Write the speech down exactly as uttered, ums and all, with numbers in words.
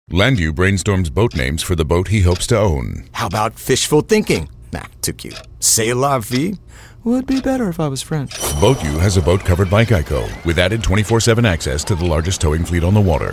Landu brainstorms boat names for the boat he hopes to own. How about fishful thinking? Nah, too cute. C'est la vie? Would be better if I was French. BoatU has a boat covered by Geico with added twenty-four seven access to the largest towing fleet on the water.